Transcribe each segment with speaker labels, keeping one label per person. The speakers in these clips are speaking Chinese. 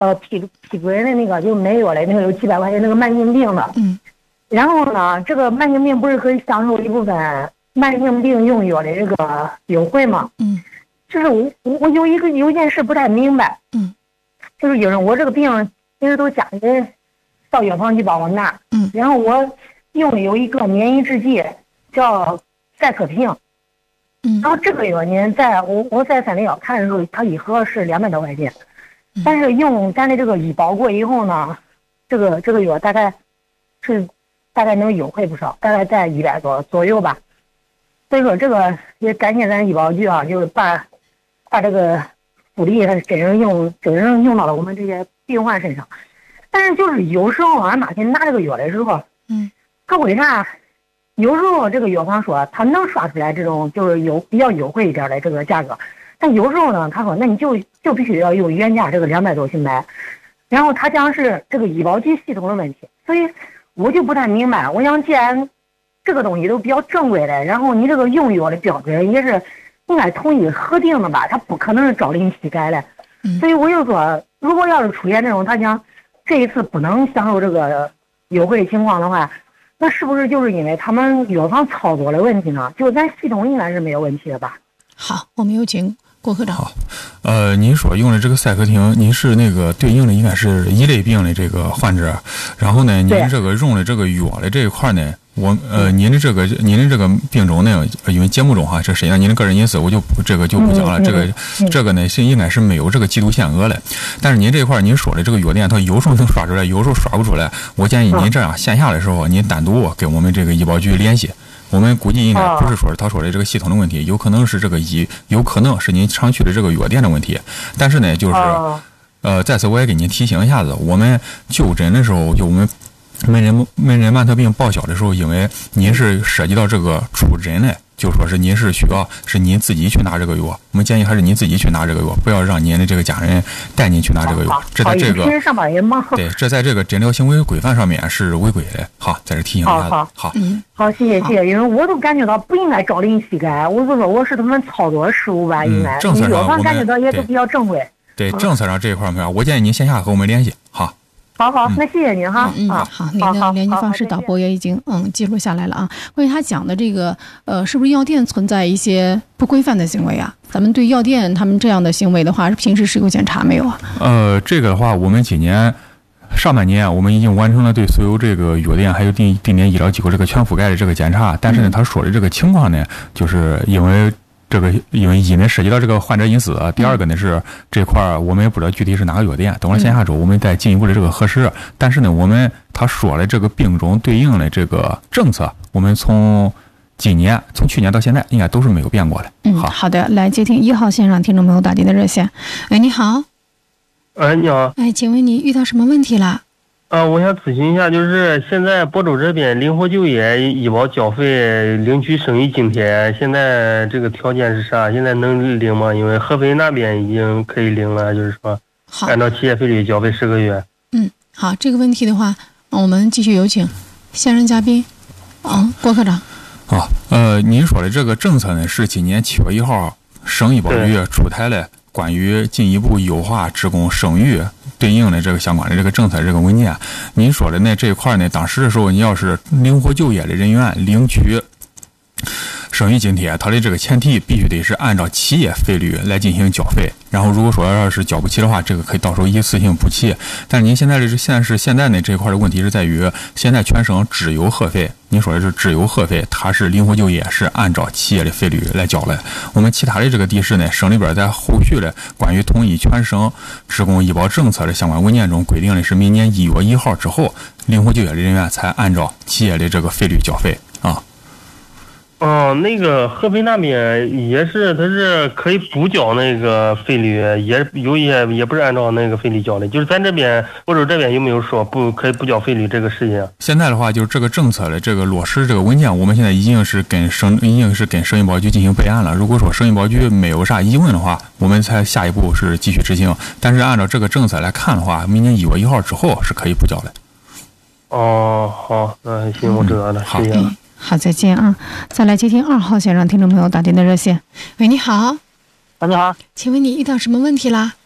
Speaker 1: 批主任的那个就买药的那个有700块钱那个慢性病的。然后呢，这个慢性病不是可以享受一部分慢性病用药的这个优惠吗？就是我有一件事不太明白。就是因为我这个病平时都家里人到药房去帮我拿。然后我用的有一个免疫制剂叫赛可平。然后这个药呢，我在三里药看的时候，它一盒是200多块钱。但是用咱的这个医保过以后呢，这个药大概能优惠不少，大概在100多左右吧。所以说这个也感谢咱医保局啊，就是把这个福利它真正用到了我们这些病患身上。但是就是有时候俺妈去拿这个药的时候，他为啥有时候这个药房说他能刷出来这种就是比较优惠一点的这个价格，但有时候呢他说那你就必须要用原价这个200多去买，然后他讲是这个医保局系统的问题。所以我就不太明白，我想既然这个东西都比较正规的，然后你这个用药的标准也是应该统一核定的吧，他不可能是朝令夕改的。所以我就说，如果要是出现这种他讲这一次不能享受这个优惠情况的话，那是不是就是因为他们药房操作的问题呢？就咱系统应该是没有问题的吧？
Speaker 2: 好，我们有请郭科长。
Speaker 3: 好，您所用的这个赛可汀，您是那个对应的应该是一类病的这个患者，然后呢，您这个用的这个药的这一块呢，您的这个病种呢，因为节目中哈，这实际上您的个人隐私，我就不讲了。这个呢是应该是没有这个季度限额的，但是您这一块您说的这个药店，它有时候能刷出来，有时候刷不出来。我建议您这样线下的时候，您单独跟我们这个医保局联系。我们估计应该不是说他说的这个系统的问题，有可能是有可能是您常去的这个药店的问题。但是呢，就是在此我也给您提醒一下子，我们就诊的时候，就我们门诊曼特病报销的时候，因为您是涉及到这个出诊的，就说是您是需要是您自己去拿这个药，我们建议还是您自己去拿这个药，不要让您的这个家人带您去拿这个药。这在这个对，这在这个诊疗行为规范上面是违规的。好，在这提醒一下子。
Speaker 1: 好，谢谢，因为我都感觉到不应该朝令夕改，我就说我是他们操作失误吧，应该。
Speaker 3: 政策上我们
Speaker 1: 感觉到也都比较正规。
Speaker 3: 对，政策上这一块没有，我建议您线下和我们联系。好。
Speaker 1: 好，那谢谢您哈。
Speaker 2: 好，您的联系方式导播也已经记录下来了啊。关于他讲的这个是不是药店存在一些不规范的行为啊？咱们对药店他们这样的行为的话，平时是有检查没有啊？
Speaker 3: 这个的话，我们今年上半年我们已经完成了对所有这个药店还有定点医疗机构这个全覆盖的这个检查。但是呢，他说的这个情况呢，就是因为一呢涉及到这个患者隐私，第二个呢是这块我们也不知道具体是哪个药店，等会儿线下周我们再进一步的这个核实。但是呢，他说的这个病种对应的这个政策，我们从去年到现在应该都是没有变过的。
Speaker 2: 好的，来接听1号线上听众朋友打进的热线。喂，你好。
Speaker 4: 你好。
Speaker 2: 请问你遇到什么问题了？
Speaker 4: 我想咨询一下，就是现在亳州这边灵活就业医保交费领取生育津贴，现在这个条件是啥？现在能领吗？因为合肥那边已经可以领了，就是说按照企业费率交费10个月。
Speaker 2: 好，这个问题的话，我们继续有请现任嘉宾，郭科长。
Speaker 3: 好，您说的这个政策呢，是今年7月1号省医保局出台了关于进一步优化职工生育对应的这个相关的这个政策这个文件。您说的呢这一块呢，当时的时候你要是灵活就业的人员领取生育津贴，它的这个前提必须得是按照企业费率来进行缴费，然后如果说要是缴不起的话，这个可以到时候一次性补齐。但是您现在呢这一块的问题是在于，现在全省只有核费，您说的是只有核费，它是灵活就业是按照企业的费率来缴的。我们其他的这个地市呢，省里边在后续的关于统一全省职工医保政策的相关文件中规定的是，明年1月1号之后，灵活就业的人员才按照企业的这个费率缴费啊。
Speaker 4: 那个合肥那边也是，它是可以补缴那个费率，也不是按照那个费率缴的。就是咱这边亳州这边有没有说不可以补缴费率这个事情？
Speaker 3: 现在的话，就是这个政策的这个落实这个文件，我们现在已经是跟省医保局进行备案了。如果说省医保局没有啥疑问的话，我们才下一步是继续执行。但是按照这个政策来看的话，明年1月1号之后是可以补缴的。
Speaker 4: 好，那行，我知道了，谢谢了。
Speaker 2: 好，再见啊！再来接听2号线上听众朋友打进的热线。喂，你好。
Speaker 5: 你好，
Speaker 2: 请问你遇到什么问题啦？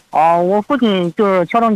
Speaker 1: 我父亲就是桥洞